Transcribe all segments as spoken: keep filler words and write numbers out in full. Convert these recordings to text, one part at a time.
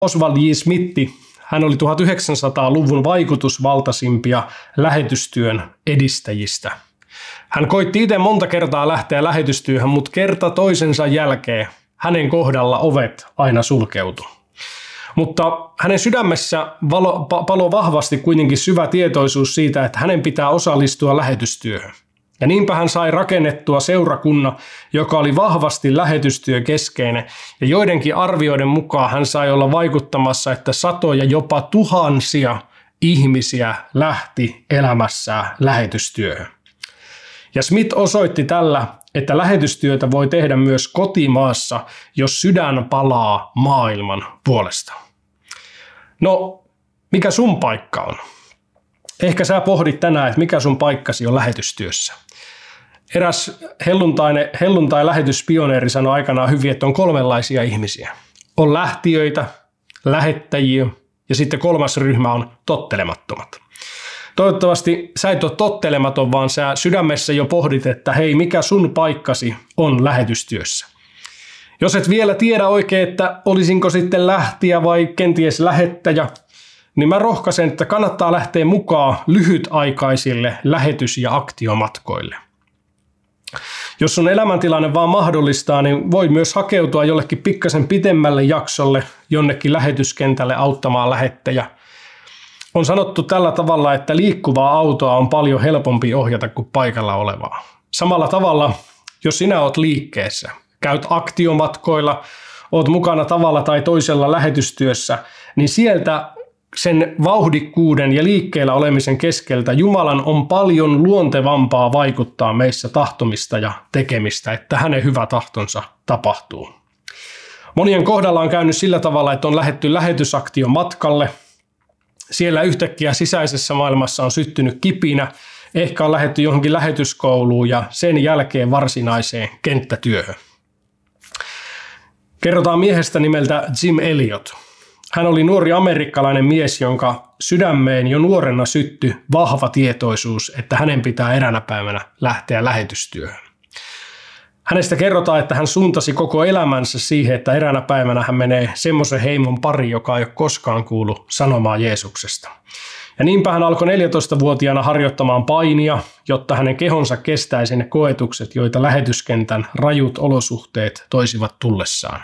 Oswald J. Smith, hän oli tuhatyhdeksänsataaluvun vaikutusvaltaisimpia lähetystyön edistäjistä. Hän koitti itse monta kertaa lähteä lähetystyöhön, mutta kerta toisensa jälkeen hänen kohdalla ovet aina sulkeutui. Mutta hänen sydämessä valo, palo vahvasti kuitenkin syvä tietoisuus siitä, että hänen pitää osallistua lähetystyöhön. Ja niinpä hän sai rakennettua seurakunnan, joka oli vahvasti lähetystyökeskeinen, ja joidenkin arvioiden mukaan hän sai olla vaikuttamassa, että satoja, jopa tuhansia ihmisiä lähti elämässään lähetystyöhön. Ja Smith osoitti tällä, että lähetystyötä voi tehdä myös kotimaassa, jos sydän palaa maailman puolesta. No, mikä sun paikka on? Ehkä sä pohdit tänään, että mikä sun paikkasi on lähetystyössä. Eräs helluntai-lähetyspioneeri sanoi aikanaan hyvin, että on kolmenlaisia ihmisiä. On lähtiöitä, lähettäjiä ja sitten kolmas ryhmä on tottelemattomat. Toivottavasti sä et ole tottelematon, vaan sä sydämessä jo pohdit, että hei, mikä sun paikkasi on lähetystyössä. Jos et vielä tiedä oikein, että olisinko sitten lähtiä vai kenties lähettäjä, niin mä rohkaisen, että kannattaa lähteä mukaan lyhytaikaisille lähetys- ja aktiomatkoille. Jos sun elämäntilanne vaan mahdollistaa, niin voi myös hakeutua jollekin pikkasen pitemmälle jaksolle jonnekin lähetyskentälle auttamaan lähettäjä. On sanottu tällä tavalla, että liikkuvaa autoa on paljon helpompi ohjata kuin paikalla olevaa. Samalla tavalla, jos sinä oot liikkeessä, käyt aktiomatkoilla, oot mukana tavalla tai toisella lähetystyössä, niin sieltä sen vauhdikkuuden ja liikkeellä olemisen keskeltä Jumalan on paljon luontevampaa vaikuttaa meissä tahtomista ja tekemistä, että hänen hyvä tahtonsa tapahtuu. Monien kohdalla on käynyt sillä tavalla, että on lähdetty lähetysaktion matkalle. Siellä yhtäkkiä sisäisessä maailmassa on syttynyt kipinä, ehkä on lähdetty johonkin lähetyskouluun ja sen jälkeen varsinaiseen kenttätyöhön. Kerrotaan miehestä nimeltä Jim Elliot. Hän oli nuori amerikkalainen mies, jonka sydämeen jo nuorena syttyi vahva tietoisuus, että hänen pitää eräänä päivänä lähteä lähetystyöhön. Hänestä kerrotaan, että hän suuntasi koko elämänsä siihen, että eräänä päivänä hän menee semmoisen heimon pari, joka ei ole koskaan kuullut sanomaa Jeesuksesta. Ja niinpä hän alkoi neljätoistavuotiaana harjoittamaan painia, jotta hänen kehonsa kestäisi ne koetukset, joita lähetyskentän rajut olosuhteet toisivat tullessaan.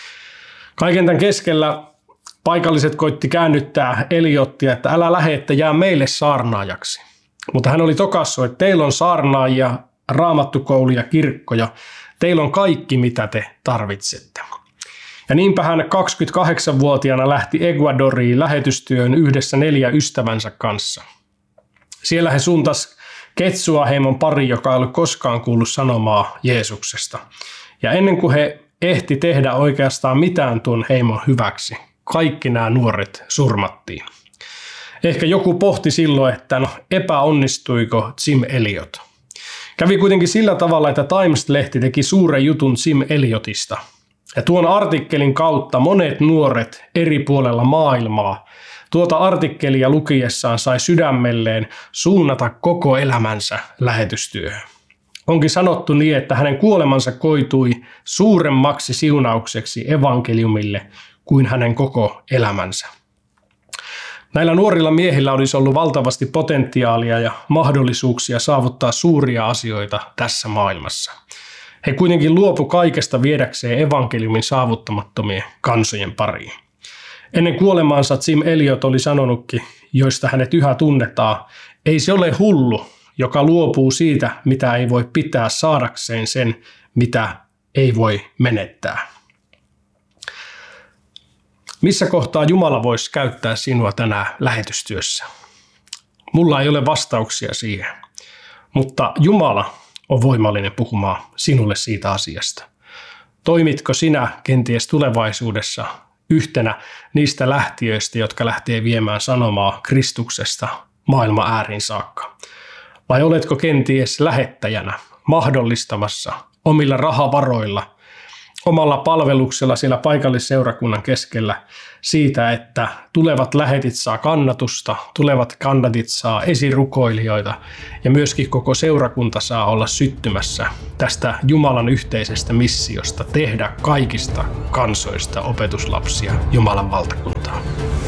Kaiken tämän keskellä paikalliset koitti käännyttää Eliottia, että älä lähde, että jää meille saarnaajaksi. Mutta hän oli tokassut, että teillä on saarnaajia, raamattukouluja, kirkkoja. Teillä on kaikki, mitä te tarvitsette. Ja niinpä hän kaksikymmentäkahdeksanvuotiaana lähti Ecuadoriin lähetystyöhön yhdessä neljä ystävänsä kanssa. Siellä he suuntas Quechua-heimon pari, joka ei ollut koskaan kuullut sanomaa Jeesuksesta. Ja ennen kuin he ehti tehdä oikeastaan mitään tuon heimon hyväksi, kaikki nämä nuoret surmattiin. Ehkä joku pohti silloin, että no epäonnistuiko Jim Elliot. Kävi kuitenkin sillä tavalla, että Times-lehti teki suuren jutun Jim Elliotista. Ja tuon artikkelin kautta monet nuoret eri puolella maailmaa tuota artikkelia lukiessaan sai sydämelleen suunnata koko elämänsä lähetystyöhön. Onkin sanottu niin, että hänen kuolemansa koitui suuremmaksi siunaukseksi evankeliumille kuin hänen koko elämänsä. Näillä nuorilla miehillä olisi ollut valtavasti potentiaalia ja mahdollisuuksia saavuttaa suuria asioita tässä maailmassa. He kuitenkin luopu kaikesta viedäkseen evankeliumin saavuttamattomien kansojen pariin. Ennen kuolemaansa Jim Elliot oli sanonutkin, joista hänet yhä tunnetaan, ei se ole hullu, joka luopuu siitä, mitä ei voi pitää saadakseen sen, mitä ei voi menettää. Missä kohtaa Jumala voisi käyttää sinua tänään lähetystyössä? Mulla ei ole vastauksia siihen, mutta Jumala on voimallinen puhumaan sinulle siitä asiasta. Toimitko sinä kenties tulevaisuudessa yhtenä niistä lähtiöistä, jotka lähtee viemään sanomaa Kristuksesta maailman ääriin saakka? Vai oletko kenties lähettäjänä mahdollistamassa omilla rahavaroilla, omalla palveluksella siellä paikallisseurakunnan keskellä siitä, että tulevat lähetit saa kannatusta, tulevat kannatit saa esirukoilijoita ja myöskin koko seurakunta saa olla syttymässä tästä Jumalan yhteisestä missiosta tehdä kaikista kansoista opetuslapsia Jumalan valtakuntaan.